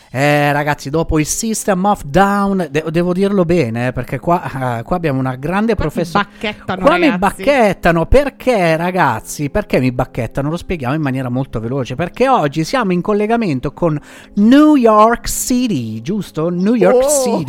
Ragazzi, dopo il System of Down, devo dirlo bene, perché qua abbiamo una grande professionalità. Qua mi bacchettano, perché ragazzi? Perché mi bacchettano? Lo spieghiamo in maniera molto veloce, perché oggi siamo in collegamento con New York City, giusto? New York City.